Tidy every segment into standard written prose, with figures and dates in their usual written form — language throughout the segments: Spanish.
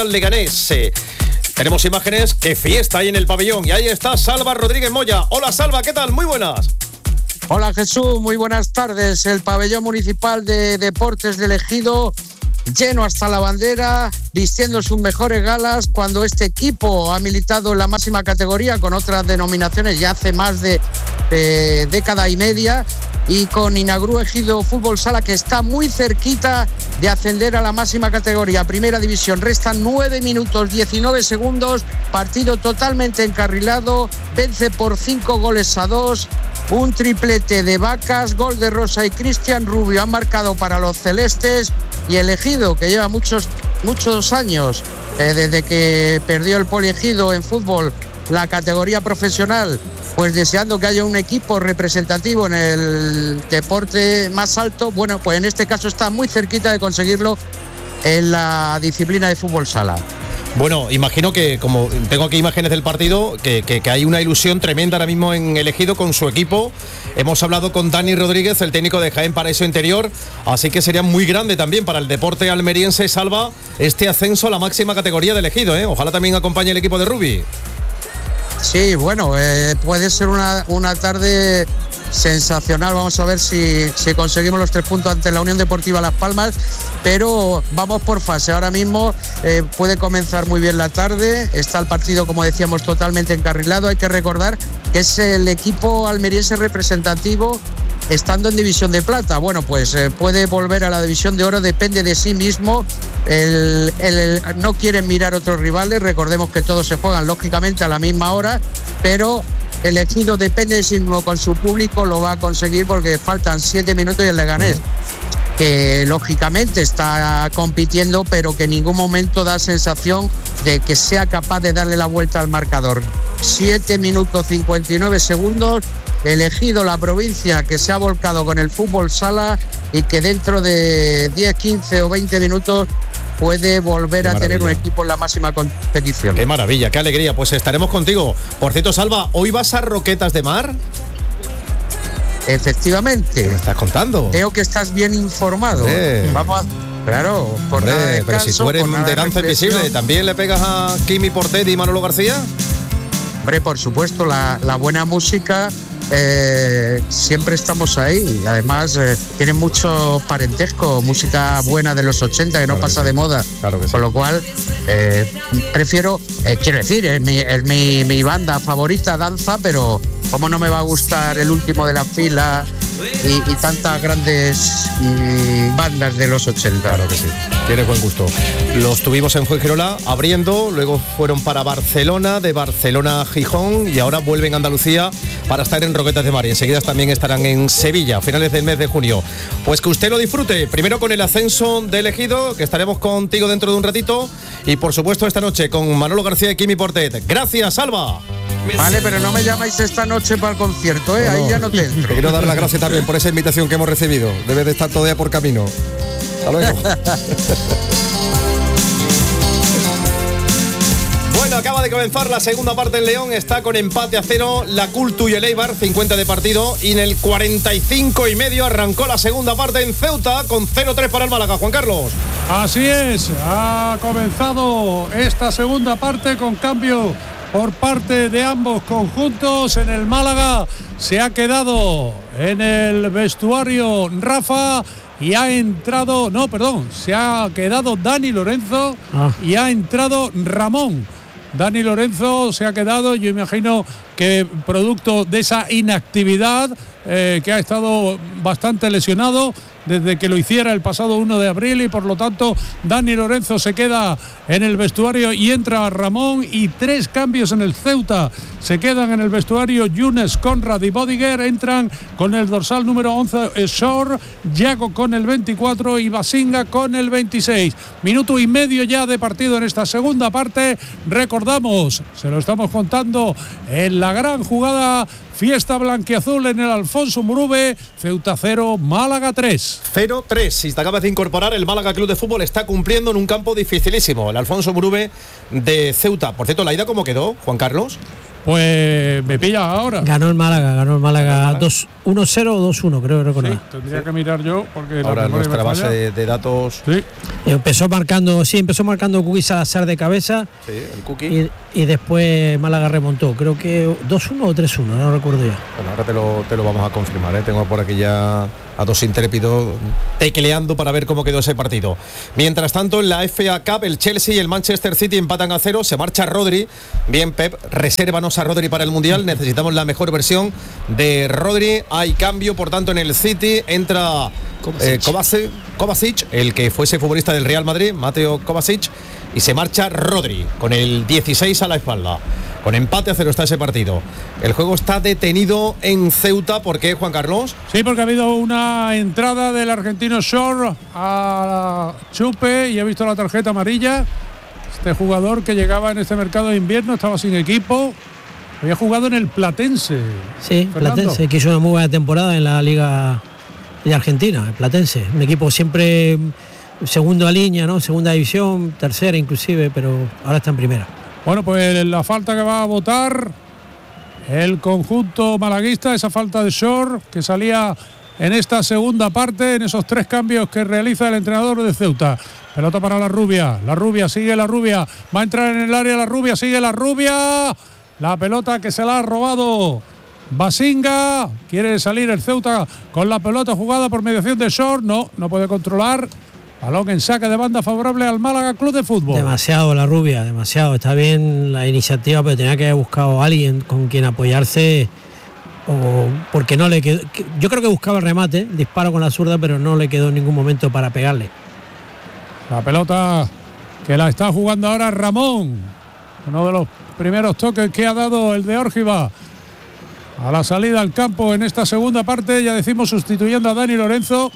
Leganés. Tenemos imágenes, qué fiesta hay en el pabellón. Y ahí está Salva Rodríguez Moya. Hola Salva, ¿qué tal? Muy buenas. Hola Jesús, muy buenas tardes. El pabellón municipal de Deportes de Ejido lleno hasta la bandera, vistiendo sus mejores galas cuando este equipo ha militado en la máxima categoría con otras denominaciones ya hace más de década y media, y con Inagru Ejido Fútbol Sala, que está muy cerquita de ascender a la máxima categoría, primera división. Restan 9 minutos 19 segundos, partido totalmente encarrilado, vence por 5-2, un triplete de Vacas, gol de Rosa y Cristian Rubio han marcado para los celestes, y el Ejido, que lleva muchos años desde que perdió el Poliejido en fútbol la categoría profesional, pues deseando que haya un equipo representativo en el deporte más alto. Bueno, pues en este caso está muy cerquita de conseguirlo en la disciplina de fútbol sala. Bueno, imagino que, como tengo aquí imágenes del partido, que hay una ilusión tremenda ahora mismo en el Ejido con su equipo. Hemos hablado con Dani Rodríguez, el técnico de Jaén Paraíso Interior, así que sería muy grande también para el deporte almeriense, Salva, este ascenso a la máxima categoría del Ejido, ¿eh? Ojalá también acompañe el equipo de Rubi. Sí, bueno, puede ser una tarde sensacional. Vamos a ver si conseguimos los 3 puntos ante la Unión Deportiva Las Palmas, pero vamos por fase. Ahora mismo puede comenzar muy bien la tarde, está el partido, como decíamos, totalmente encarrilado. Hay que recordar que es el equipo almeriense representativo estando en División de Plata. Bueno, pues puede volver a la División de Oro, depende de sí mismo. No quieren mirar otros rivales, recordemos que todos se juegan lógicamente a la misma hora, pero el Ejido depende de sí mismo, con su público lo va a conseguir, porque faltan 7 minutos y el Leganés, que lógicamente está compitiendo, pero que en ningún momento da sensación de que sea capaz de darle la vuelta al marcador. 7 minutos 59 segundos, el Ejido, la provincia que se ha volcado con el fútbol sala y que dentro de 10, 15 o 20 minutos puede volver a tener un equipo en la máxima competición. Qué maravilla, qué alegría. Pues estaremos contigo. Por cierto, Salva, ¿hoy vas a Roquetas de Mar? Efectivamente. ¿Qué me estás contando? Creo que estás bien informado. Vamos a... Claro, por nada de pero si tú eres de danza invisible, ¿también le pegas a Kimi Portet y Manolo García? Hombre, por supuesto, la buena música, siempre estamos ahí. Además, tiene mucho parentesco, música buena de los 80 que no pasa de moda. Claro que sí. Con lo cual, prefiero, quiero decir, es mi banda favorita, danza, pero ¿cómo no me va a gustar el último de la fila y tantas grandes bandas de los 80? Claro que sí, tienes buen gusto. Los tuvimos en Fuengirola abriendo, luego fueron para Barcelona, de Barcelona a Gijón, y ahora vuelven a Andalucía para estar en Roquetas de Mar, y enseguida también estarán en Sevilla a finales del mes de junio. Pues que usted lo disfrute, primero con el ascenso del Ejido, que estaremos contigo dentro de un ratito, y por supuesto esta noche con Manolo García y Kimi Portet. Gracias, Salva. Vale, pero no me llamáis esta noche para el concierto, ¿eh? Ahí ya no te entro. Te quiero dar las gracias también por esa invitación que hemos recibido. Debes de estar todavía por camino. Hasta luego. Bueno, acaba de comenzar la segunda parte en León. Está con empate a 0 la Cultu y el Eibar, 50 de partido. Y en el 45,5 arrancó la segunda parte en Ceuta con 0-3 para el Málaga. Juan Carlos. Así es, ha comenzado esta segunda parte con cambio por parte de ambos conjuntos. En el Málaga se ha quedado en el vestuario Rafa y ha entrado, se ha quedado Dani Lorenzo y ha entrado Ramón. Dani Lorenzo se ha quedado, yo imagino que producto de esa inactividad, que ha estado bastante lesionado desde que lo hiciera el pasado 1 de abril, y por lo tanto Dani Lorenzo se queda en el vestuario y entra Ramón, y 3 cambios en el Ceuta. Se quedan en el vestuario Younes, Conrad y Bodiger, entran con el dorsal número 11 Shore, Yago con el 24 y Basinga con el 26. Minuto y medio ya de partido en esta segunda parte. Recordamos, se lo estamos contando en la gran jugada fiesta blanquiazul en el Alfonso Murube. Ceuta 0, Málaga 3. 0-3. Si te acabas de incorporar, el Málaga Club de Fútbol está cumpliendo en un campo dificilísimo, el Alfonso Murube de Ceuta. Por cierto, ¿la ida cómo quedó, Juan Carlos? Pues me pilla ahora. Ganó el Málaga 1-0 o 2-1, creo recordar. Sí, tendría que mirar yo porque ahora nuestra base de datos. Sí. Empezó marcando Cookie Salazar de cabeza. Sí, el Cookie. Y después Málaga remontó. Creo que 2-1 o 3-1, no recuerdo ya. Bueno, ahora te lo vamos a confirmar, ¿eh? Tengo por aquí ya a dos intrépidos tecleando para ver cómo quedó ese partido. Mientras tanto, en la FA Cup, el Chelsea y el Manchester City empatan a 0. Se marcha Rodri. Bien, Pep, resérvanos a Rodri para el Mundial. Necesitamos la mejor versión de Rodri. Hay cambio, por tanto, en el City. Entra Kovacic, el que fuese futbolista del Real Madrid, Mateo Kovacic, y se marcha Rodri con el 16 a la espalda. Con empate a 0 está ese partido. El juego está detenido en Ceuta. ¿Por qué, Juan Carlos? Sí, porque ha habido una entrada del argentino Shore a Chupe y he visto la tarjeta amarilla. Este jugador que llegaba en este mercado de invierno, estaba sin equipo, había jugado en el Platense. Sí, Fernando. Platense, que hizo una muy buena temporada en la Liga de Argentina, el Platense. Un equipo siempre segunda línea, ¿no? Segunda división, tercera inclusive, pero ahora está en primera. Bueno, pues la falta que va a votar el conjunto malaguista, esa falta de Shore que salía en esta segunda parte, en esos 3 cambios que realiza el entrenador de Ceuta. Pelota para la Rubia, sigue la Rubia, va a entrar en el área la Rubia, sigue la Rubia, la pelota que se la ha robado Basinga, quiere salir el Ceuta con la pelota jugada por mediación de Shore, no puede controlar. Balón en saque de banda favorable al Málaga Club de Fútbol. Demasiado la Rubia, demasiado. Está bien la iniciativa, pero tenía que haber buscado a alguien con quien apoyarse, o porque no le quedó. Yo creo que buscaba el remate, el disparo con la zurda, pero no le quedó en ningún momento para pegarle. La pelota que la está jugando ahora Ramón. Uno de los primeros toques que ha dado el de Órgiva a la salida al campo en esta segunda parte, ya decimos, sustituyendo a Dani Lorenzo,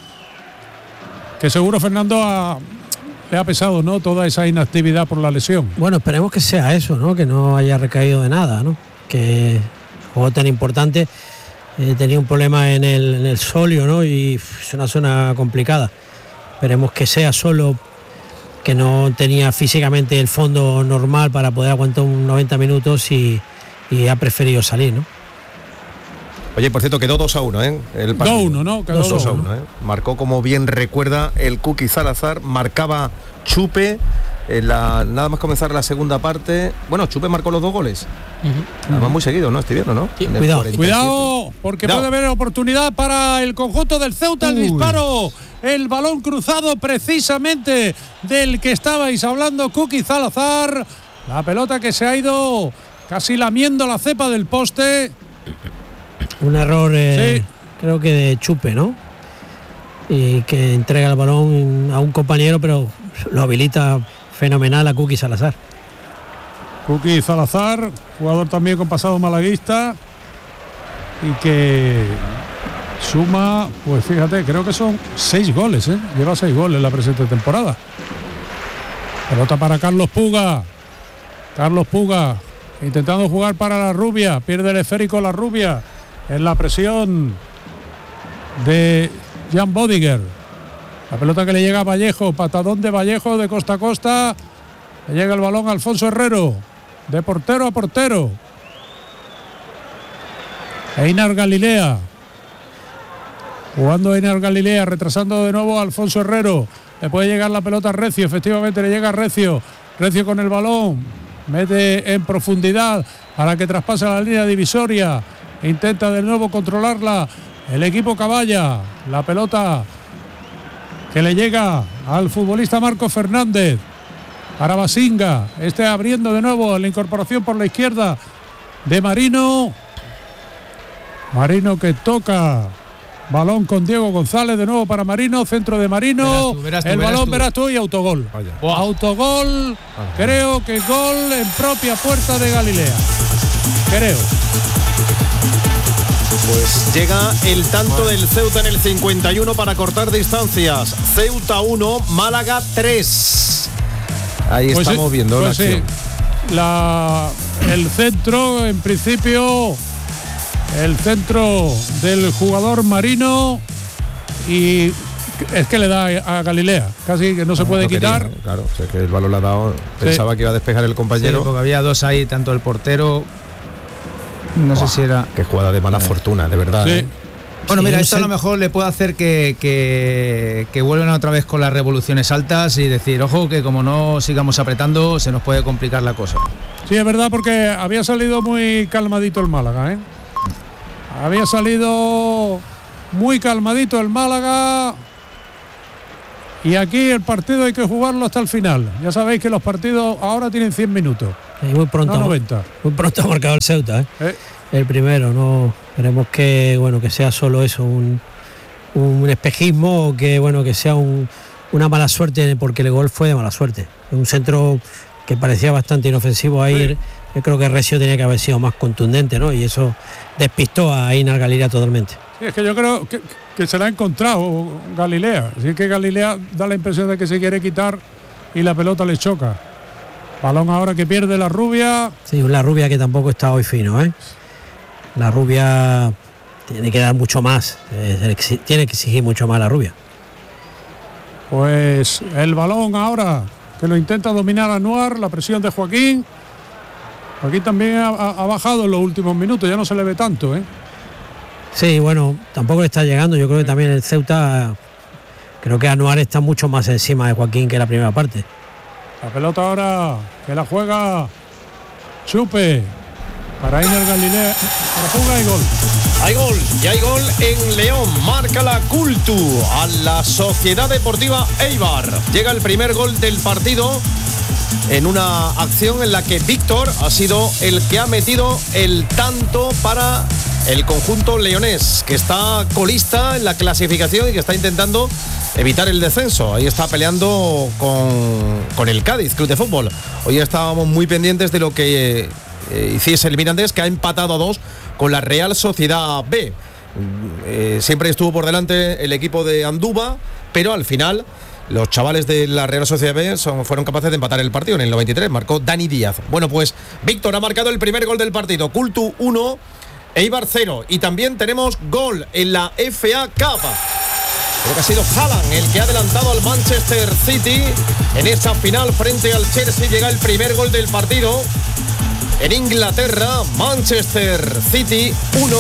que seguro, Fernando, le ha pesado, ¿no?, toda esa inactividad por la lesión. Bueno, esperemos que sea eso, ¿no?, que no haya recaído de nada, ¿no?, que juego tan importante, tenía un problema en el solio, ¿no?, y es una zona complicada. Esperemos que sea solo, que no tenía físicamente el fondo normal para poder aguantar un 90 minutos y ha preferido salir, ¿no? Oye, por cierto, quedó 2-1, ¿eh? El 2-1, ¿no? Quedó 2-1, ¿eh? Marcó, como bien recuerda, el Cookie Salazar, marcaba Chupe, nada más comenzar la segunda parte. Bueno, Chupe marcó los 2 goles. Además muy seguido, ¿no? Este viernes, ¿no? Sí, cuidado, porque puede haber oportunidad para el conjunto del Ceuta. El disparo, el balón cruzado precisamente del que estabais hablando, Cookie Salazar. La pelota que se ha ido casi lamiendo la cepa del poste. Un error, sí, creo que de Chupe, ¿no? Y que entrega el balón a un compañero, pero lo habilita fenomenal a Cookie Salazar. Cookie Salazar, jugador también con pasado malaguista y que suma, pues fíjate, creo que son 6 goles, ¿eh? Lleva 6 goles en la presente temporada. Pelota para Carlos Puga. Carlos Puga intentando jugar para la Rubia, pierde el esférico la Rubia en la presión de Jan Bodiger. La pelota que le llega a Vallejo, patadón de Vallejo de costa a costa. Le llega el balón a Alfonso Herrero, de portero a portero. Einar Galilea, jugando Einar Galilea, retrasando de nuevo a Alfonso Herrero. Le puede llegar la pelota a Recio, efectivamente le llega a Recio. Recio con el balón, mete en profundidad para que traspase la línea divisoria. Intenta de nuevo controlarla el equipo Caballa. La pelota que le llega al futbolista Marco Fernández para Basinga. Abriendo de nuevo la incorporación por la izquierda de Marino. Marino que toca. Balón con Diego González de nuevo para Marino. Centro de Marino. El balón verás tú y autogol. Autogol. Creo que gol en propia puerta de Galilea. Creo. Pues llega el tanto del Ceuta en el 51 para cortar distancias. Ceuta 1, Málaga 3. Ahí pues estamos viendo pues la acción. El centro, en principio, el centro del jugador Marino, y es que le da a Galilea, casi que no se puede quitar. Claro, o sea, que el balón le ha dado, pensaba que iba a despejar el compañero. Sí, porque había 2 ahí, tanto el portero No sé si era... Qué jugada de mala fortuna, de verdad. Sí. Bueno, Sí, mira, un esto a lo cen- mejor le puede hacer que vuelvan otra vez con las revoluciones altas y decir, ojo, que como no sigamos apretando, se nos puede complicar la cosa. Sí, es verdad, porque había salido muy calmadito el Málaga, ¿eh? Había salido muy calmadito el Málaga. Y aquí el partido hay que jugarlo hasta el final. Ya sabéis que los partidos ahora tienen 100 minutos. Muy pronto, No 90. muy pronto ha marcado el Ceuta, ¿eh? ¿Eh? El primero, no esperemos que sea solo eso, un espejismo, o que sea una mala suerte, porque el gol fue de mala suerte. Un centro que parecía bastante inofensivo a ir. Yo creo que Recio tenía que haber sido más contundente, ¿no? Y eso despistó a Einar Galilea totalmente. Sí, es que yo creo que se la ha encontrado Galilea. Así que Galilea da la impresión de que se quiere quitar y la pelota le choca. Balón ahora que pierde la Rubia. Sí, la Rubia que tampoco está hoy fino, ¿eh? La Rubia tiene que dar mucho más, tiene que exigir mucho más la Rubia. Pues el balón ahora que lo intenta dominar Anuar, la presión de Joaquín. Joaquín también ha bajado en los últimos minutos, ya no se le ve tanto, ¿eh? Sí, bueno, tampoco le está llegando. Yo creo que también el Ceuta, creo que Anuar está mucho más encima de Joaquín que la primera parte. La pelota ahora que la juega Chupe para Einar Galilea. Para Puga y gol. Hay gol en León, marca la Cultu a la Sociedad Deportiva Eibar. Llega el primer gol del partido en una acción en la que Víctor ha sido el que ha metido el tanto para el conjunto leonés, que está colista en la clasificación y que está intentando evitar el descenso. Ahí está peleando con el Cádiz Club de Fútbol. Hoy estábamos muy pendientes de lo que hiciese el Mirandés, que ha empatado a 2 con la Real Sociedad B. Siempre estuvo por delante el equipo de Andúba, pero al final los chavales de la Real Sociedad B fueron capaces de empatar el partido. En el 93 marcó Dani Díaz. Bueno, pues Víctor ha marcado el primer gol del partido. Cultu 1, Eibar 0. Y también tenemos gol en la FA Cup. Creo que ha sido Haaland el que ha adelantado al Manchester City en esta final frente al Chelsea. Llega el primer gol del partido. En Inglaterra, Manchester City 1,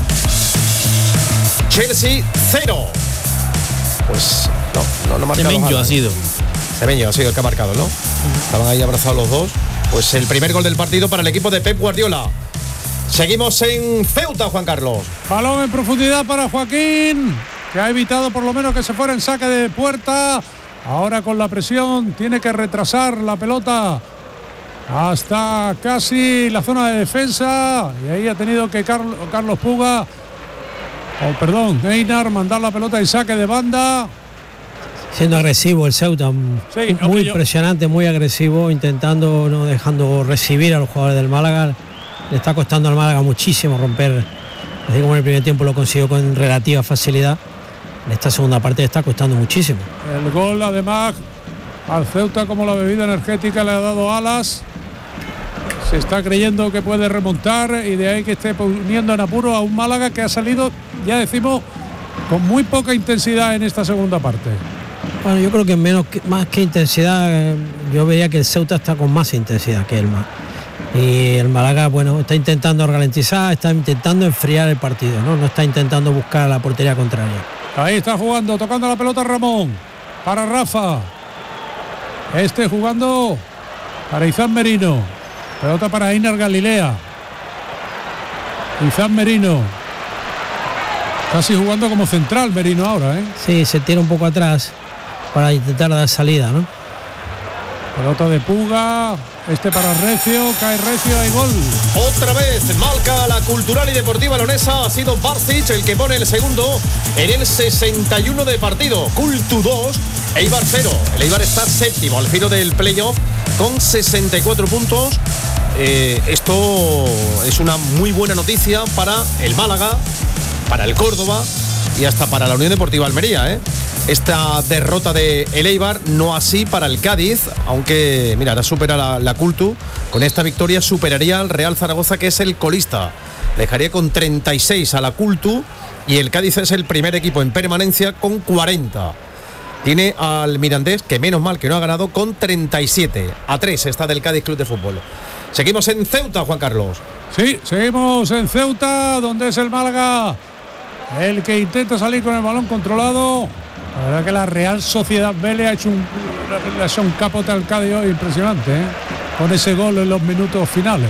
Chelsea 0. Pues no ha marcado. Semenyo ha sido. Semenyo ha sido el que ha marcado, ¿no? Estaban ahí abrazados los dos. Pues el primer gol del partido para el equipo de Pep Guardiola. Seguimos en Ceuta, Juan Carlos. Balón en profundidad para Joaquín, que ha evitado por lo menos que se fuera en saque de puerta. Ahora con la presión tiene que retrasar la pelota hasta casi la zona de defensa, y ahí ha tenido que Carlos Puga, Einar, mandar la pelota y saque de banda. Siendo agresivo el Ceuta, Sí, muy impresionante, muy agresivo, intentando, no dejando recibir a los jugadores del Málaga. Le está costando al Málaga muchísimo romper, así como en el primer tiempo lo consiguió con relativa facilidad. En esta segunda parte le está costando muchísimo. El gol además al Ceuta, como la bebida energética le ha dado alas. Se está creyendo que puede remontar, y de ahí que esté poniendo en apuro a un Málaga que ha salido, ya decimos, con muy poca intensidad en esta segunda parte. Bueno, yo creo que más que intensidad, yo vería que el Ceuta está con más intensidad que el Málaga. Y el Málaga, bueno, está intentando ralentizar, está intentando enfriar el partido, no está intentando buscar la portería contraria. Ahí está jugando, tocando la pelota Ramón para Rafa. Jugando para Izan Merino. Pelota para Einar Galilea. Izan Merino. Casi jugando como central Merino ahora, ¿eh? Sí, se tira un poco atrás para intentar dar salida, ¿no? Pelota de Puga. Para Recio, cae Recio, hay gol. Otra vez marca la Cultural y Deportiva Leonesa. Ha sido Barcic el que pone el segundo en el 61 de partido. Cultu 2, Eibar 0. El Eibar está séptimo al filo del playoff con 64 puntos. Esto es una muy buena noticia para el Málaga, para el Córdoba y hasta para la Unión Deportiva Almería, ¿eh? Esta derrota de el Eibar, no así para el Cádiz, aunque mira, ahora supera la Cultu. Con esta victoria superaría al Real Zaragoza, que es el colista. Dejaría con 36 a la Cultu, y el Cádiz es el primer equipo en permanencia con 40. Tiene al Mirandés, que menos mal que no ha ganado, con 37. A 3 está del Cádiz Club de Fútbol. Seguimos en Ceuta, Juan Carlos. Sí, seguimos en Ceuta, donde es el Málaga el que intenta salir con el balón controlado. La verdad que la Real Sociedad B le ha hecho un capote al Cádiz hoy impresionante, ¿eh? Con ese gol en los minutos finales.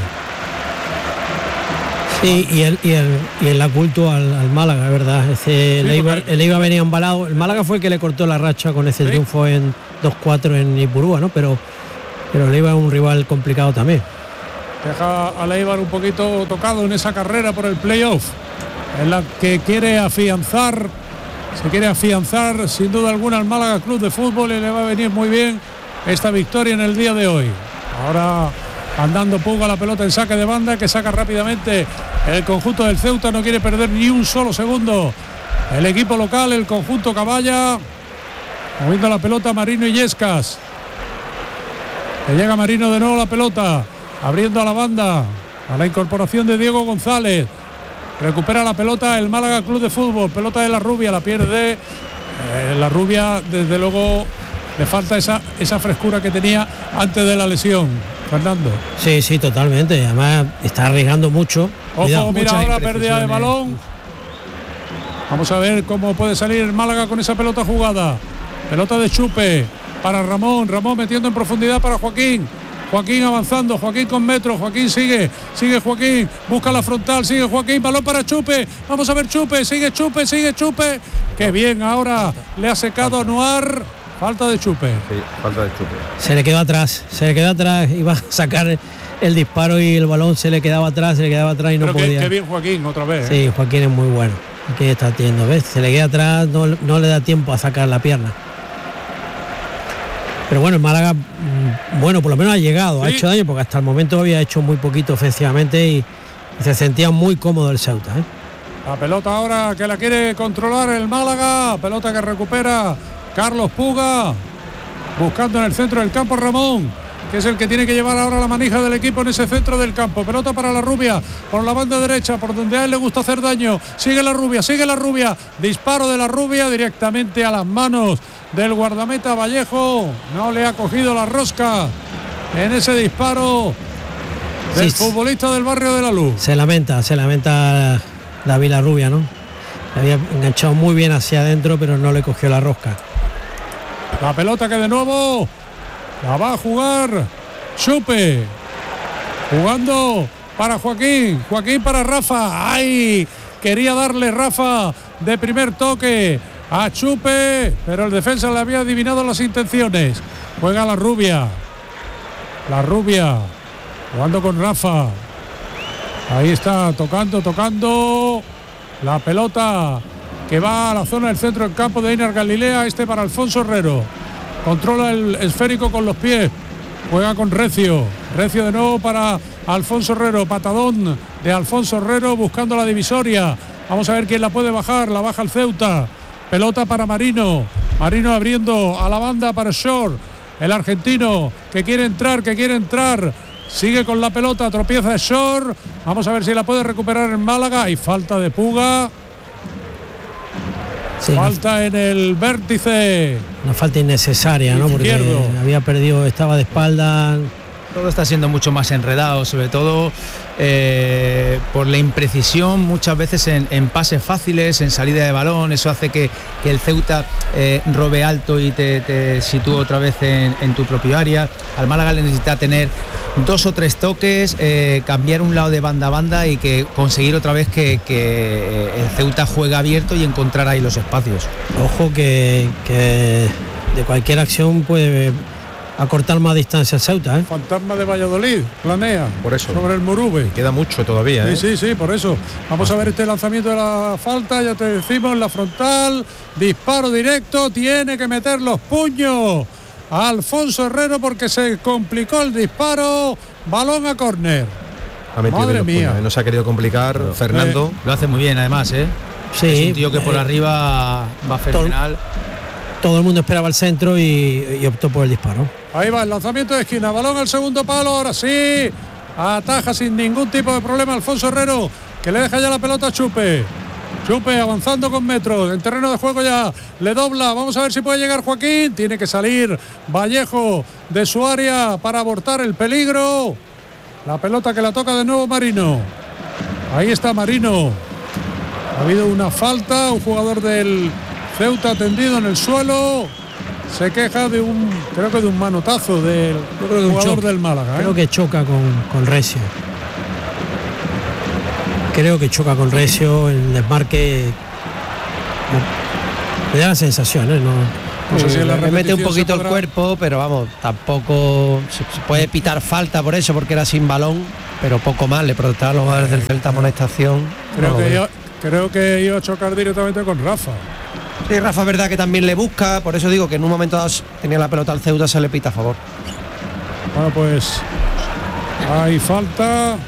Sí, y el culto al Málaga, ¿verdad? El Eibar venía embalado. El Málaga fue el que le cortó la racha con ese triunfo en 2-4 en Ipurúa, ¿no? Pero el Eibar es un rival complicado también. Deja al Eibar un poquito tocado en esa carrera por el playoff, en la que quiere afianzar, sin duda alguna al Málaga Club de Fútbol, y le va a venir muy bien esta victoria en el día de hoy. Ahora andando Puga, la pelota en saque de banda, que saca rápidamente el conjunto del Ceuta, no quiere perder ni un solo segundo el equipo local, el conjunto Caballa, moviendo la pelota Marino y Illescas. Que llega Marino de nuevo la pelota, abriendo a la banda, a la incorporación de Diego González. Recupera la pelota el Málaga Club de Fútbol, pelota de La Rubia, la pierde. La Rubia, desde luego, le falta esa frescura que tenía antes de la lesión, Fernando. Sí, totalmente. Además está arriesgando mucho. Ojo, cuidado, mira ahora pérdida de balón. Vamos a ver cómo puede salir el Málaga con esa pelota jugada. Pelota de Chupe para Ramón metiendo en profundidad para Joaquín avanzando, Joaquín con metros, Joaquín sigue Joaquín, busca la frontal, sigue Joaquín, balón para Chupe, vamos a ver Chupe, sigue Chupe, qué bien, ahora le ha secado a Anuar, falta de Chupe. Sí, falta de Chupe. Se le quedó atrás, iba a sacar el disparo y el balón se le quedaba atrás y no podía. Qué bien Joaquín otra vez. Sí, Joaquín es muy bueno, aquí está teniendo, ¿ves? Se le queda atrás, no le da tiempo a sacar la pierna. Pero bueno, el Málaga, bueno, por lo menos ha llegado, sí. Ha hecho daño, porque hasta el momento había hecho muy poquito ofensivamente y se sentía muy cómodo el Ceuta, ¿eh? La pelota ahora que la quiere controlar el Málaga, pelota que recupera Carlos Puga, buscando en el centro del campo Ramón, que es el que tiene que llevar ahora la manija del equipo en ese centro del campo. Pelota para La Rubia, por la banda derecha, por donde a él le gusta hacer daño. Sigue La Rubia, disparo de La Rubia directamente a las manos del guardameta Vallejo. No le ha cogido la rosca en ese disparo del futbolista del Barrio de la Luz. Se lamenta David La Rubia, ¿no? Le había enganchado muy bien hacia adentro, pero no le cogió la rosca. La pelota que de nuevo la va a jugar Chupe, jugando para Joaquín para Rafa. ¡Ay! Quería darle Rafa de primer toque a Chupe, pero el defensa le había adivinado las intenciones. Juega La Rubia, jugando con Rafa. Ahí está, tocando la pelota que va a la zona del centro del campo de Einar Galilea. Para Alfonso Herrero. Controla el esférico con los pies. Juega con Recio de nuevo para Alfonso Herrero. Patadón de Alfonso Herrero buscando la divisoria. Vamos a ver quién la puede bajar. La baja el Ceuta. Pelota para Marino abriendo a la banda para Shore, el argentino que quiere entrar. Sigue con la pelota, tropieza Shore. Vamos a ver si la puede recuperar en Málaga. Y falta de Puga. Sí, falta en el vértice. Una falta innecesaria, ¿no? Porque había perdido, estaba de espalda. Todo está siendo mucho más enredado, sobre todo por la imprecisión muchas veces en pases fáciles, en salida de balón. Eso hace que el Ceuta robe alto y te sitúe otra vez en tu propio área. Al Málaga le necesita tener 2 o 3 toques, cambiar un lado de banda a banda y que conseguir otra vez que el Ceuta juegue abierto y encontrar ahí los espacios. Ojo que de cualquier acción puede acortar más distancia el Ceuta, ¿eh? Fantasma de Valladolid planea por eso sobre el Murube. Queda mucho todavía, ¿eh? Sí, por eso. Vamos a ver este lanzamiento de la falta, ya te decimos, la frontal, disparo directo, tiene que meter los puños a Alfonso Herrero porque se complicó el disparo, balón a córner. Madre mía. No se ha querido complicar, Fernando. Lo hace muy bien además, ¿eh? Sí, es un tío que por arriba va fenomenal. Todo el mundo esperaba el centro y optó por el disparo. Ahí va el lanzamiento de esquina, balón al segundo palo, ahora sí, ataja sin ningún tipo de problema Alfonso Herrero, que le deja ya la pelota a Chupe avanzando con metros, en terreno de juego ya, le dobla, vamos a ver si puede llegar Joaquín, tiene que salir Vallejo de su área para abortar el peligro. La pelota que la toca de nuevo Marino. Ahí está Marino. Ha habido una falta, un jugador del Ceuta tendido en el suelo. Se queja de creo que de un manotazo del jugador del Málaga. Creo que choca con Recio. Creo que choca con Recio, el desmarque. Me da la sensación, No sé si en la Le mete un repetición poquito se el podrá- cuerpo, pero vamos, tampoco se puede pitar falta por eso, porque era sin balón, pero poco más. Le protestaban los jugadores del Celta amonestación. Creo que iba a chocar directamente con Rafa. Sí, Rafa es verdad que también le busca, por eso digo que en un momento dado tenía la pelota al Ceuta, se le pita a favor. Bueno, pues hay falta.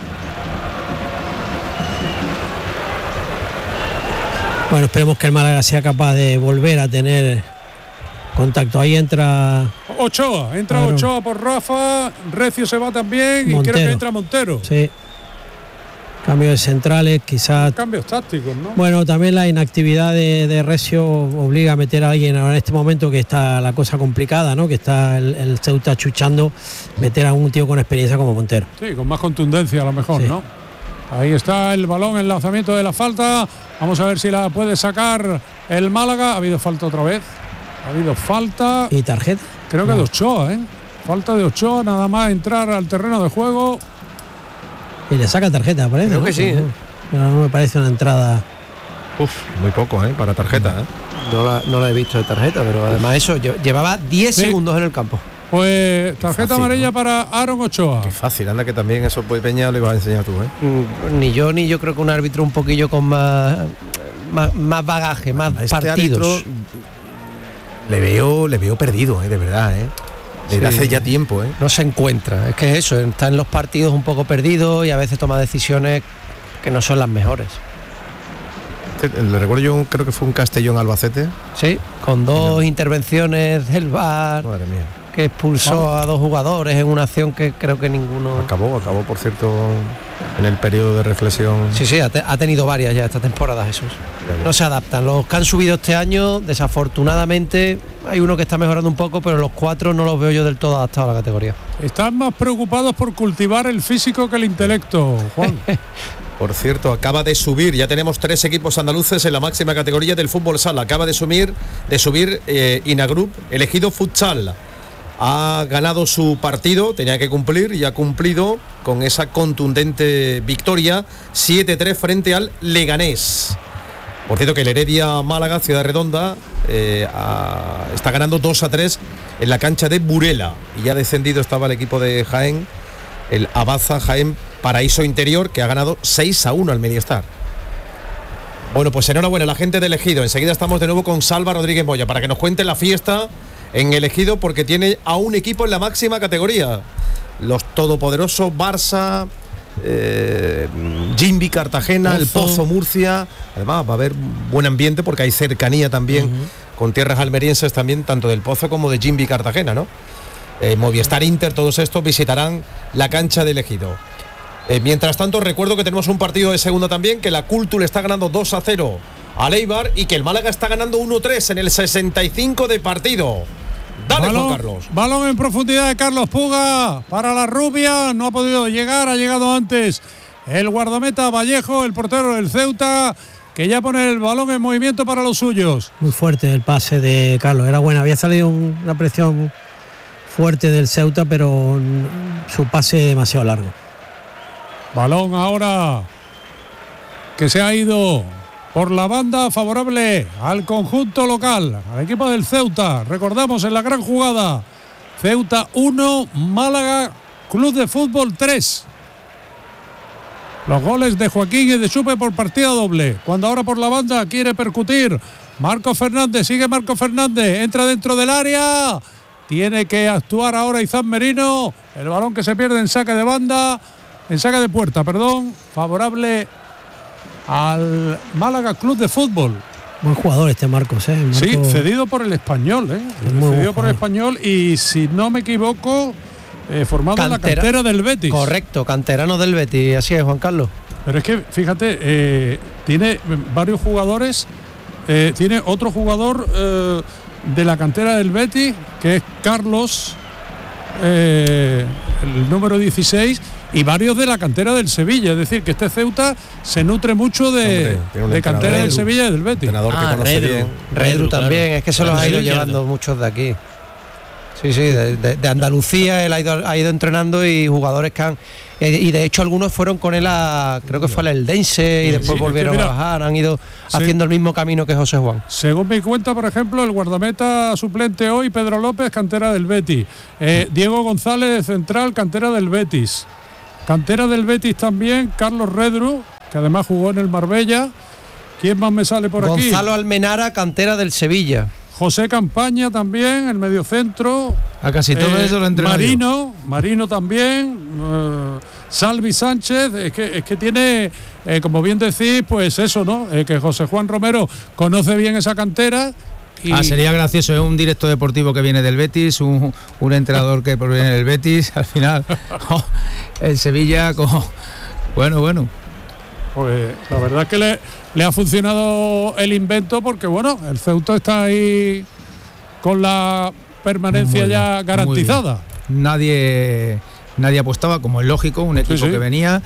Bueno, esperemos que el Málaga sea capaz de volver a tener contacto. Ahí entra Ochoa, entra Claro. Ochoa por Rafa, Recio se va también y Montero. creo que entra Montero. Sí. Cambio de centrales, quizás. Cambios tácticos, ¿no? Bueno, también la inactividad de Recio obliga a meter a alguien ahora en este momento que está la cosa complicada, ¿no? Que está el Ceuta chuchando, meter a un tío con experiencia como Montero. Sí, con más contundencia a lo mejor, Sí. ¿no? Ahí está el balón, el lanzamiento de la falta. Vamos a ver si la puede sacar el Málaga. Ha habido falta otra vez. Ha habido falta. ¿Y tarjeta? Creo que No. de Ochoa, ¿eh? Falta de Ochoa, nada más entrar al terreno de juego. Y le saca tarjeta, parece. Creo ¿no? que sí, ¿eh? Pero no me parece una entrada. Muy poco, para tarjeta, No la he visto de tarjeta, pero además eso, llevaba 10 Sí. segundos en el campo. Pues tarjeta fácil, amarilla ¿no? para Aaron Ochoa. Qué fácil, anda que también eso pues Peña lo ibas a enseñar tú, Ni yo creo que un árbitro un poquillo con más bagaje, más A este partidos. árbitro le veo perdido, de verdad, Desde Sí. hace ya tiempo, No se encuentra, es que es eso, está en los partidos un poco perdido y a veces toma decisiones que no son las mejores. Le recuerdo yo, creo que fue un Castellón Albacete. Sí, con dos intervenciones del VAR, Madre mía. que expulsó a dos jugadores en una acción que creo que ninguno... Acabó, por cierto, en el periodo de reflexión. Sí, ha tenido varias ya esta temporada, Jesús. No se adaptan. Los que han subido este año, desafortunadamente, hay uno que está mejorando un poco, pero los cuatro no los veo yo del todo adaptados a la categoría. Están más preocupados por cultivar el físico que el intelecto, Juan. Por cierto, acaba de subir, ya tenemos 3 equipos andaluces en la máxima categoría del fútbol sala. Acaba de subir Inagroup, elegido futsal. Ha ganado su partido, tenía que cumplir y ha cumplido con esa contundente victoria 7-3 frente al Leganés. Por cierto que el Heredia Málaga, Ciudad Redonda, está ganando 2-3 en la cancha de Burela. Y ya descendido estaba el equipo de Jaén, el Abaza Jaén Paraíso Interior, que ha ganado 6-1 al Mediestar. Bueno, pues enhorabuena a la gente de Ejido. Enseguida estamos de nuevo con Salva Rodríguez Moya para que nos cuente la fiesta en el Ejido, porque tiene a un equipo en la máxima categoría. Los todopoderosos Barça, Jimbi Cartagena, el Pozo Murcia. Además va a haber buen ambiente porque hay cercanía también con tierras almerienses también, tanto del Pozo como de Jimbi Cartagena, ¿no? Movistar Inter, todos estos visitarán la cancha del Ejido. Mientras tanto, recuerdo que tenemos un partido de segunda también, que la Cultura está ganando 2-0 al Eibar y que el Málaga está ganando 1-3 en el 65 de partido. Dale, Juan Carlos. Balón en profundidad de Carlos Puga para la rubia, no ha podido llegar, ha llegado antes el guardameta Vallejo, el portero del Ceuta, que ya pone el balón en movimiento para los suyos. Muy fuerte el pase de Carlos, era buena, había salido una presión fuerte del Ceuta, pero su pase demasiado largo. Balón ahora que se ha ido por la banda favorable al conjunto local, al equipo del Ceuta. Recordamos en la gran jugada, Ceuta 1, Málaga Club de Fútbol 3. Los goles de Joaquín y de Supe por partida doble. Cuando ahora por la banda quiere percutir Marco Fernández, sigue Marco Fernández, entra dentro del área. Tiene que actuar ahora Izan Merino. El balón que se pierde en saque de banda, en saque de puerta, perdón, favorable al Málaga Club de Fútbol. Buen jugador este Marcos, Marco, Sí, cedido por el Español, cedido por el Español y si no me equivoco, formado en la cantera del Betis. Correcto, canterano del Betis, así es, Juan Carlos. Pero es que, fíjate, tiene varios jugadores, tiene otro jugador de la cantera del Betis, que es Carlos, el número 16, y varios de la cantera del Sevilla. Es decir, que este Ceuta se nutre mucho de cantera del Sevilla y del Betis. Redru también, es que se los ha ido llevando muchos de aquí. Sí, de Andalucía él ha ido entrenando, y jugadores que han... Y de hecho algunos fueron con él creo que fue al Eldense, y después volvieron a bajar, han ido haciendo el mismo camino que José Juan. Según mi cuenta, por ejemplo, el guardameta suplente hoy, Pedro López, cantera del Betis. Diego González, central, cantera del Betis. Cantera del Betis también, Carlos Redru, que además jugó en el Marbella. ¿Quién más me sale por aquí? Gonzalo Almenara, cantera del Sevilla. José Campaña también, el mediocentro. A casi todo eso lo entrenó. Marino también. Salvi Sánchez. Es que tiene, como bien decís, pues eso, ¿no? Que José Juan Romero conoce bien esa cantera. Sería gracioso, es un director deportivo que viene del Betis, un entrenador que proviene del Betis. Al final, el Sevilla, bueno. Pues la verdad es que le ha funcionado el invento, porque bueno, el Ceuta está ahí con la permanencia ya garantizada. Nadie apostaba, como es lógico, un equipo que venía,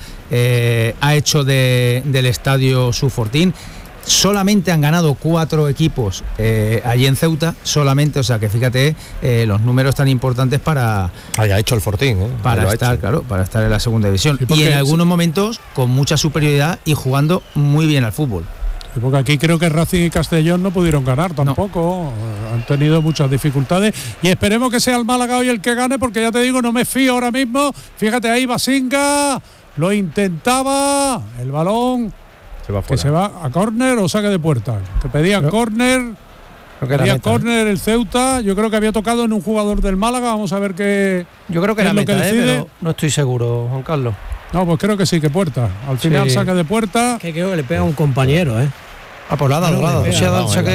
ha hecho del estadio su fortín. Solamente han ganado 4 equipos allí en Ceuta, solamente, o sea que fíjate los números tan importantes para... Haya hecho el fortín, para estar en la segunda división, y en algunos momentos con mucha superioridad y jugando muy bien al fútbol. Porque aquí creo que Racing y Castellón no pudieron ganar tampoco, han tenido muchas dificultades, y esperemos que sea el Málaga hoy el que gane, porque ya te digo, no me fío ahora mismo. Fíjate ahí, Basinga lo intentaba, el balón se va a córner o saque de puerta, que pedían córner. Pedía córner el Ceuta. Yo creo que había tocado en un jugador del Málaga. Vamos a ver qué. Yo creo que era meta, pero no estoy seguro, Juan Carlos. No, pues creo que sí, que puerta. Al final saque de puerta. Que le pega a un compañero, por lado. Es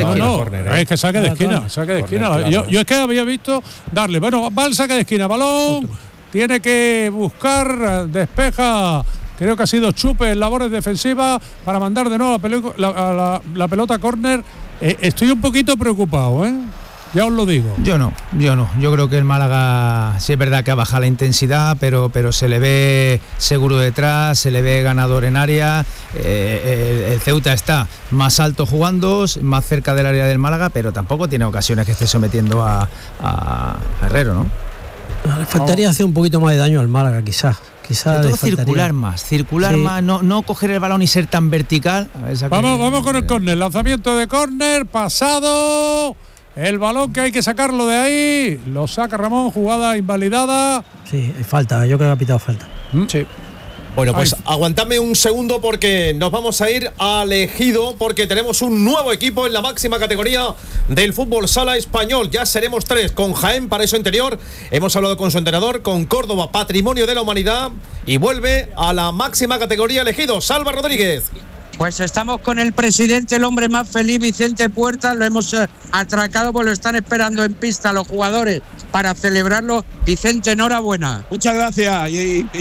que saque de esquina. Saque de esquina. Yo es que había visto darle. Bueno, va el saque de esquina. Balón. Tiene que buscar, despeja. Creo que ha sido Chupe en labores defensivas para mandar de nuevo la pelota a córner. Estoy un poquito preocupado, ya os lo digo. Yo no. Yo creo que el Málaga, sí es verdad que ha bajado la intensidad, pero se le ve seguro detrás, se le ve ganador en área. El Ceuta está más alto jugando, más cerca del área del Málaga, pero tampoco tiene ocasiones que esté sometiendo a Herrero, ¿no? Le faltaría hacer un poquito más de daño al Málaga, quizás. Todo circular más, no coger el balón y ser tan vertical. Vamos con el córner, lanzamiento de córner, pasado, el balón que hay que sacarlo de ahí, lo saca Ramón, jugada invalidada. Sí, falta, yo creo que ha pitado falta. Sí. Bueno, pues aguantadme un segundo, porque nos vamos a ir al Ejido, porque tenemos un nuevo equipo en la máxima categoría del fútbol sala español. Ya seremos 3, con Jaén, Paraíso Interior. Hemos hablado con su entrenador, con Córdoba, Patrimonio de la Humanidad, y vuelve a la máxima categoría el Ejido. Salva Rodríguez. Pues estamos con el presidente, el hombre más feliz, Vicente Puertas. Lo hemos atracado, pues lo están esperando en pista los jugadores para celebrarlo. Vicente, enhorabuena. Muchas gracias.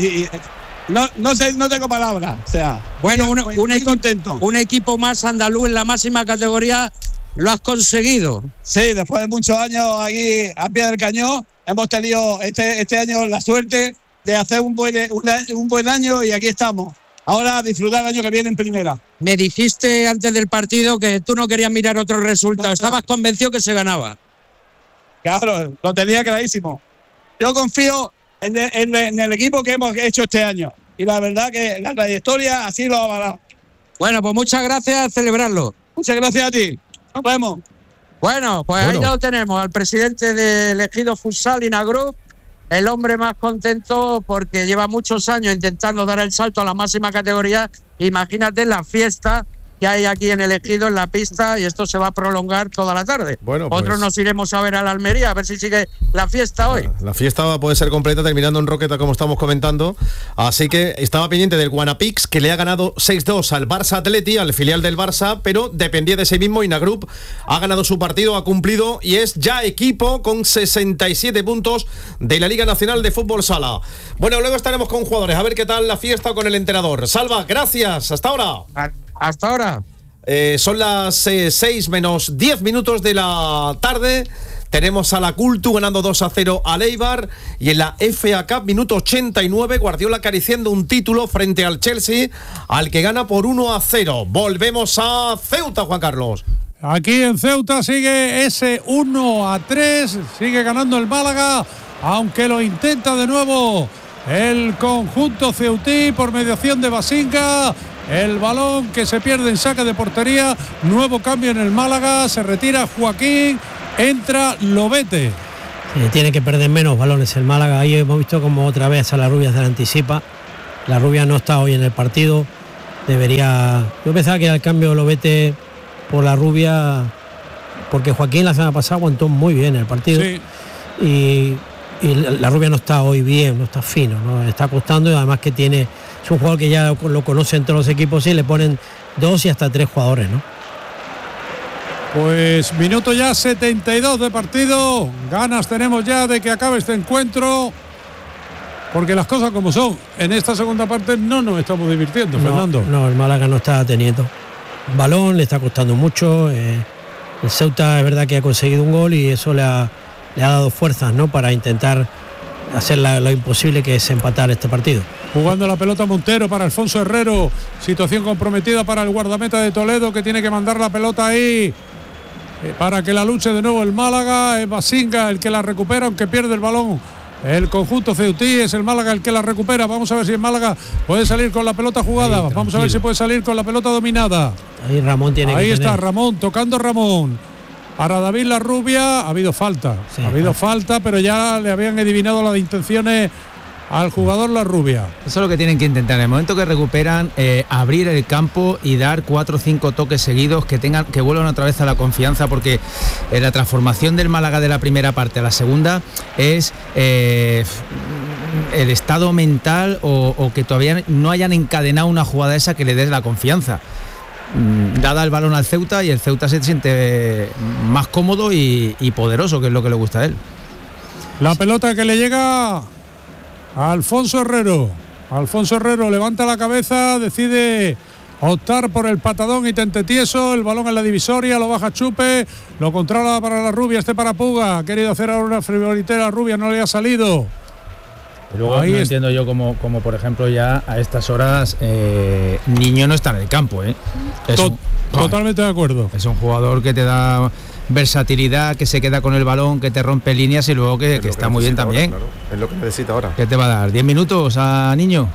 No tengo palabras. O sea, bueno, contento. Un equipo más andaluz en la máxima categoría, lo has conseguido. Sí, después de muchos años aquí a pie del cañón, hemos tenido este año la suerte de hacer un buen año, y aquí estamos. Ahora a disfrutar el año que viene en primera. Me dijiste antes del partido que tú no querías mirar otros resultados, estabas convencido que se ganaba. Claro, lo tenía clarísimo. Yo confío en el equipo que hemos hecho este año, y la verdad que la trayectoria así lo ha avalado. Bueno, pues muchas gracias, a celebrarlo. Muchas gracias a ti. Nos vemos. Bueno, pues ahí ya lo tenemos, al presidente del Ejido Futsal Inagroup, el hombre más contento porque lleva muchos años intentando dar el salto a la máxima categoría. Imagínate la fiesta que hay aquí en el Ejido, en la pista, y esto se va a prolongar toda la tarde. Bueno, pues otros nos iremos a ver a la Almería, a ver si sigue la fiesta hoy. La fiesta puede ser completa terminando en Roqueta, como estamos comentando. Así que estaba pendiente del Guanapix, que le ha ganado 6-2 al Barça Atleti, al filial del Barça, pero dependía de sí mismo. Inagroup ha ganado su partido, ha cumplido, y es ya equipo con 67 puntos de la Liga Nacional de Fútbol Sala. Bueno, luego estaremos con jugadores, a ver qué tal la fiesta con el entrenador. Salva, gracias, hasta ahora. Hasta ahora. Son las 6 menos 10 minutos de la tarde. Tenemos a la Cultu ganando 2-0 al Eibar, y en la FA Cup, minuto 89, Guardiola acariciando un título frente al Chelsea, al que gana por 1-0. Volvemos a Ceuta, Juan Carlos. Aquí en Ceuta sigue ese 1-3, sigue ganando el Málaga, aunque lo intenta de nuevo el conjunto ceutí por mediación de Basinga. El balón que se pierde en saque de portería. Nuevo cambio en el Málaga. Se retira Joaquín. Entra Lobete. Tiene que perder menos balones el Málaga. Ahí hemos visto como otra vez a la Rubia se la anticipa. La Rubia no está hoy en el partido. Debería... Yo pensaba que era el cambio de Lobete por la Rubia, porque Joaquín la semana pasada aguantó muy bien el partido. Sí. Y la Rubia no está hoy bien, no está fino, ¿no? Está costando, y además que es un jugador que ya lo conocen todos los equipos y le ponen 2 y hasta 3 jugadores, ¿no? Pues minuto ya 72 de partido. Ganas tenemos ya de que acabe este encuentro, porque las cosas como son. En esta segunda parte no nos estamos divirtiendo, Fernando. No, el Málaga no está teniendo balón, le está costando mucho. El Ceuta es verdad que ha conseguido un gol y eso le ha dado fuerzas, ¿no?, para intentar hacer lo imposible, que es empatar este partido. Jugando la pelota Montero para Alfonso Herrero. Situación comprometida para el guardameta de Toledo, que tiene que mandar la pelota ahí para que la luche de nuevo el Málaga. Es Basinga el que la recupera, aunque pierde el balón el conjunto ceutí. Es el Málaga el que la recupera. Vamos a ver si el Málaga puede salir con la pelota jugada. Ahí, vamos a ver si puede salir con la pelota dominada. Ahí Ramón tiene que Ahí está tener. Ramón, tocando Ramón. Para David Larrubia ha habido falta. Sí, ha habido falta, pero ya le habían adivinado las intenciones al jugador Larrubia. Eso es lo que tienen que intentar. En el momento que recuperan, abrir el campo y dar 4 o 5 toques seguidos que vuelvan otra vez a la confianza, porque la transformación del Málaga de la primera parte a la segunda es el estado mental o que todavía no hayan encadenado una jugada esa que le dé la confianza. Dada el balón al Ceuta, y el Ceuta se siente más cómodo y poderoso, que es lo que le gusta a él. La pelota que le llega a Alfonso Herrero. Alfonso Herrero levanta la cabeza, decide optar por el patadón y tente tieso. El balón en la divisoria, lo baja Chupe, lo controla para la Rubia, para Puga. Ha querido hacer ahora una frivolitera, Rubia no le ha salido. Y luego Ahí no entiendo yo como por ejemplo ya a estas horas Niño no está en el campo, ¿eh? Totalmente de acuerdo. Es un jugador que te da versatilidad, que se queda con el balón, que te rompe líneas y luego que está muy bien también. Ahora, claro. Es lo que necesita ahora. ¿Qué te va a dar? ¿10 minutos a Niño?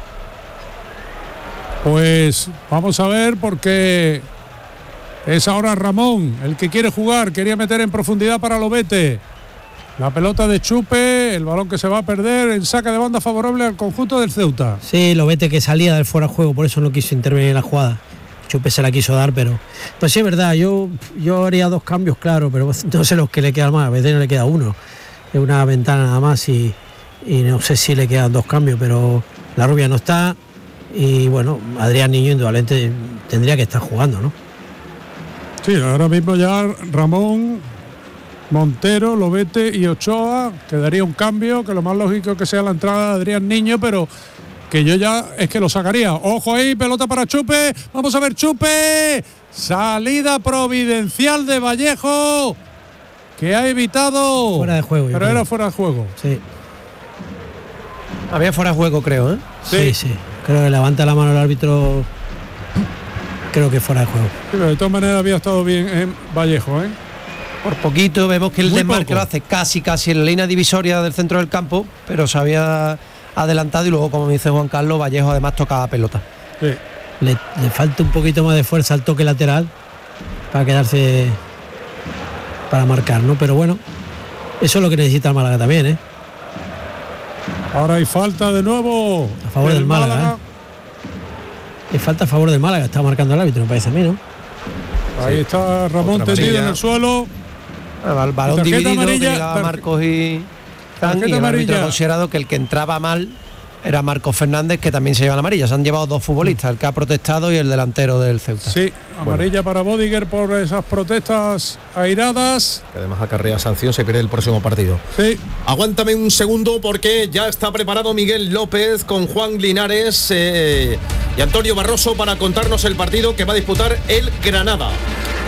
Pues vamos a ver, porque es ahora Ramón el que quiere jugar. Quería meter en profundidad para Lobete. La pelota de Chupe, el balón que se va a perder en saque de banda favorable al conjunto del Ceuta. Sí, Lobete que salía del fuera de juego, por eso no quiso intervenir en la jugada. Chupe se la quiso dar, pero pues sí es verdad, yo haría 2 cambios, claro, pero no sé los que le quedan más, a veces no le queda uno. Es una ventana nada más y no sé si le quedan 2 cambios, pero la Rubia no está y bueno, Adrián Niño indudablemente tendría que estar jugando, ¿no? Sí, ahora mismo ya Ramón, Montero, Lobete y Ochoa. Quedaría un cambio, que lo más lógico que sea la entrada de Adrián Niño, pero que yo ya es que lo sacaría. Ojo ahí, pelota para Chupe. Vamos a ver, Chupe. Salida providencial de Vallejo, que ha evitado. Fuera de juego. Pero era fuera de juego. Sí. Había fuera de juego, creo, ¿eh? Sí. Creo que levanta la mano el árbitro. Creo que fuera de juego. Sí, pero de todas maneras había estado bien en Vallejo, ¿eh? Por poquito vemos que el Muy desmarque poco. lo hace casi en la línea divisoria del centro del campo, pero se había adelantado y luego, como dice Juan Carlos, Vallejo además tocaba pelota. Sí. Le falta un poquito más de fuerza al toque lateral para quedarse, para marcar, ¿no? Pero bueno, eso es lo que necesita el Málaga también, ¿eh? Ahora hay falta de nuevo A favor del Málaga, Es falta a favor del Málaga, está marcando el árbitro, me parece a mí, ¿no? Ahí está Ramón Otra tendido amarilla. en el suelo. El balón Tarjeta dividido, amarilla, que llegaba Marcos y tarjeta el árbitro amarilla. ha considerado que el que entraba mal era Marcos Fernández, que también se lleva la amarilla. Se han llevado 2 futbolistas, el que ha protestado y el delantero del Ceuta. Sí, amarilla para Bodiger por esas protestas airadas. Que además acarrea sanción, se pierde el próximo partido. Sí, Aguántame un segundo, porque ya está preparado Miguel López con Juan Linares y Antonio Barroso para contarnos el partido que va a disputar el Granada.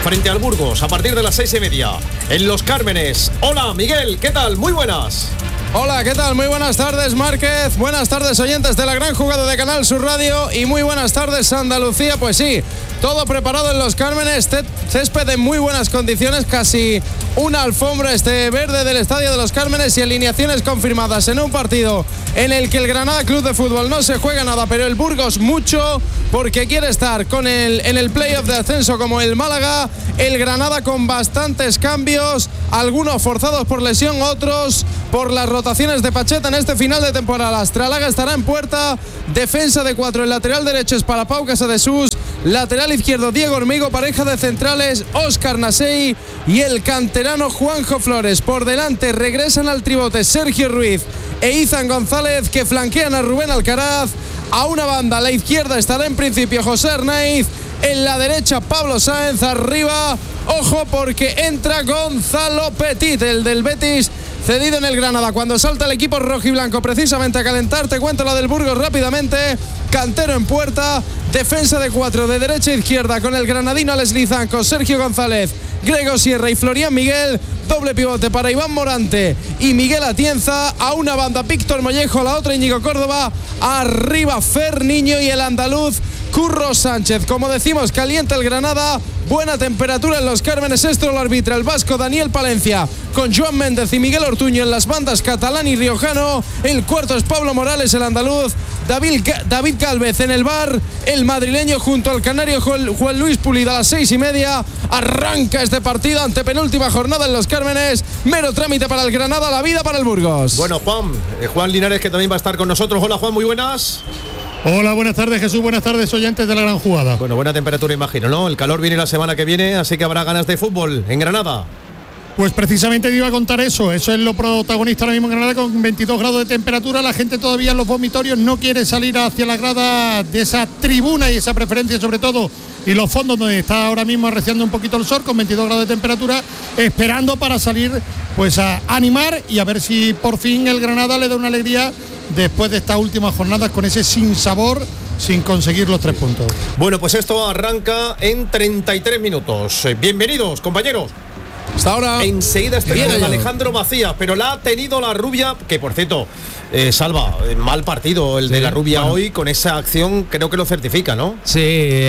frente al Burgos a partir de las 6:30 en Los Cármenes. Hola Miguel, ¿qué tal? Muy buenas. Hola, ¿qué tal? Muy buenas tardes, Márquez. Buenas tardes, oyentes de la gran jugada de Canal Sur Radio. Y muy buenas tardes, Andalucía. Pues sí, todo preparado en Los Cármenes. Césped en muy buenas condiciones. Casi una alfombra verde del Estadio de Los Cármenes y alineaciones confirmadas en un partido en el que el Granada Club de Fútbol no se juega nada, pero el Burgos mucho, porque quiere estar en el playoff de ascenso como el Málaga. El Granada con bastantes cambios, algunos forzados por lesión, otros por las rotaciones de Pacheta en este final de temporada. Astralaga estará en puerta, defensa de 4, el lateral derecho es para Pau Casadesús, lateral izquierdo Diego Hormigo, pareja de centrales Óscar Nasei y el canterano Juanjo Flores. Por delante regresan al tribote Sergio Ruiz e Izan González, que flanquean a Rubén Alcaraz. A una banda, a la izquierda estará en principio José Arnaiz, en la derecha Pablo Sáenz, arriba, ojo porque entra Gonzalo Petit, el del Betis, cedido en el Granada. Cuando salta el equipo rojiblanco precisamente a calentar, te cuento la del Burgos rápidamente. Cantero en puerta, defensa de 4 de derecha a izquierda con el granadino Alex Lizanco, Sergio González, Grego Sierra y Florian Miguel. Doble pivote para Iván Morante y Miguel Atienza. A una banda Víctor Mollejo, a la otra Íñigo Córdoba, arriba Fer Niño y el andaluz Curro Sánchez. Como decimos, calienta el Granada, buena temperatura en Los Cármenes. Esto lo arbitra el vasco Daniel Palencia, con Joan Méndez y Miguel Ortuño en las bandas catalán y riojano. El cuarto es Pablo Morales, el andaluz. David Gálvez en el bar, el madrileño junto al canario Juan Luis Pulido. A las 6:30 arranca este partido, antepenúltima jornada en Los Cármenes. Mero trámite para el Granada, la vida para el Burgos. Bueno, Juan Linares, que también va a estar con nosotros. Hola Juan, muy buenas. Hola, buenas tardes Jesús, buenas tardes oyentes de la gran jugada. Bueno, buena temperatura imagino, ¿no? El calor viene la semana que viene, así que habrá ganas de fútbol en Granada. Pues precisamente te iba a contar eso es lo protagonista ahora mismo en Granada, con 22 grados de temperatura. La gente todavía en los vomitorios no quiere salir hacia la grada de esa tribuna y esa preferencia sobre todo, y los fondos donde está ahora mismo arreciando un poquito el sol, con 22 grados de temperatura, esperando para salir pues a animar y a ver si por fin el Granada le da una alegría después de estas últimas jornadas con ese sinsabor, sin conseguir los 3 puntos. Bueno, pues esto arranca en 33 minutos. Bienvenidos, compañeros. Hasta ahora. Enseguida estoy con Alejandro Macías, pero la ha tenido la rubia, que por cierto, Salva, mal partido el de la rubia hoy, con esa acción creo que lo certifica, ¿no? Sí,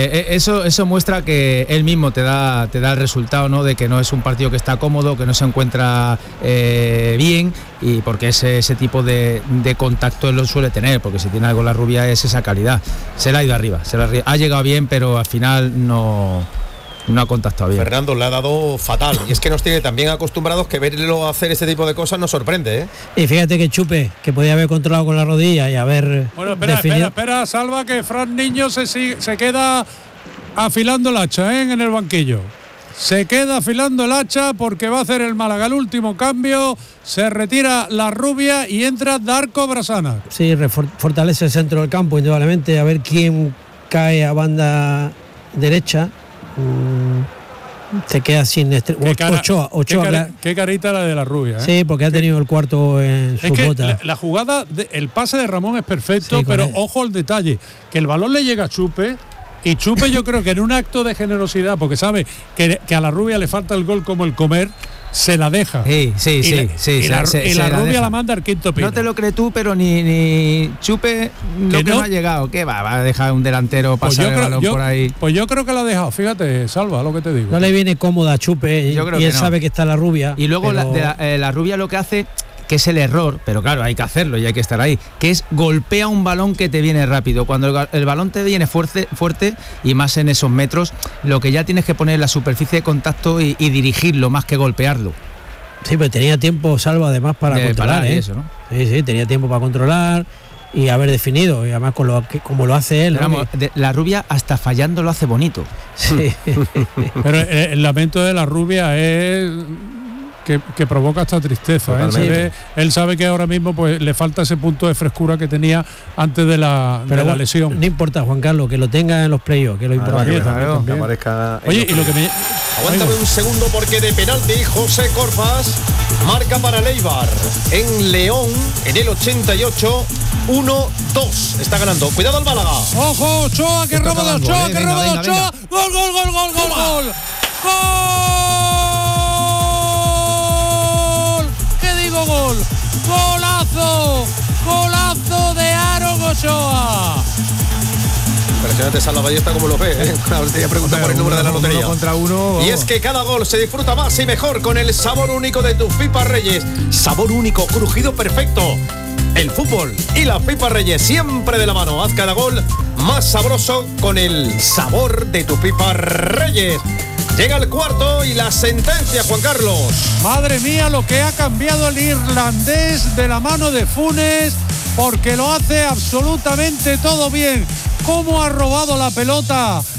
eso muestra que él mismo te da el resultado, ¿no? De que no es un partido que está cómodo, que no se encuentra bien, y porque ese tipo de contacto él lo suele tener, porque si tiene algo la rubia es esa calidad. Se le ha ido arriba, ha llegado bien, pero al final no ha contactado bien. Fernando le ha dado fatal, y es que nos tiene tan bien acostumbrados que verlo hacer ese tipo de cosas nos sorprende, ¿eh? Y fíjate que Chupe, que podía haber controlado con la rodilla y haber... Bueno, espera, Salva, que Fran Niño se queda afilando el hacha, en el banquillo. Se queda afilando el hacha porque va a hacer el Málaga el último cambio. Se retira la rubia y entra Darko Brasana. Sí, fortalece el centro del campo indudablemente, a ver quién cae a banda derecha. Se queda sin Ochoa. Qué carita la de la rubia, ¿eh? Sí, porque ha tenido el cuarto en su bota. La jugada, el pase de Ramón es perfecto, sí, pero ojo al detalle, que el balón le llega a Chupe, y Chupe yo creo que en un acto de generosidad, porque sabe que a la rubia le falta el gol como el comer, se la deja. Sí. Y la rubia la manda al quinto pino. No te lo crees tú, pero ni Chupe no ha llegado. ¿Qué va a dejar un delantero pasar el balón por ahí? Pues yo creo que la ha dejado, fíjate, Salva, lo que te digo. No le viene cómoda a Chupe, y él sabe que está la rubia. Y luego la rubia lo que hace, que es el error, pero claro, hay que hacerlo y hay que estar ahí, que es golpea un balón que te viene rápido. Cuando el balón te viene fuerte y más en esos metros, lo que ya tienes que poner es la superficie de contacto y dirigirlo más que golpearlo. Sí, pero tenía tiempo, Salva, además para controlar, ¿eh? Eso, ¿no? Sí, tenía tiempo para controlar y haber definido, y además como lo hace él. Vamos, la rubia hasta fallando lo hace bonito. Sí. Pero el lamento de la rubia es que provoca esta tristeza, ¿eh? Él sabe que ahora mismo pues le falta ese punto de frescura que tenía antes de la lesión. No importa, Juan Carlos, que lo tenga en los playoffs, que lo importante. Claro, que aparezca. Oye, y lo que me... Aguántame un segundo, porque de penalti José Corpas marca para el Eibar en León en el 88. 1-2 está ganando. Cuidado al Málaga. Ojo, Ochoa, que roba de Ochoa, que roba de Ochoa. Gol. ¡Gol! ¿Qué digo gol? ¡Golazo! ¡Golazo de Aaron Ochoa! Impresionante Salva Ballesta como lo ve, ¿eh? Te pregunta por el número de la lotería. Uno contra uno. Y es que cada gol se disfruta más y mejor con el sabor único de tus Pipas Reyes. Sabor único, crujido perfecto. El fútbol y las Pipas Reyes siempre de la mano. Haz cada gol más sabroso con el sabor de tus Pipas Reyes. Llega el cuarto y la sentencia, Juan Carlos. Madre mía, lo que ha cambiado el irlandés de la mano de Funes, porque lo hace absolutamente todo bien. Cómo ha robado la pelota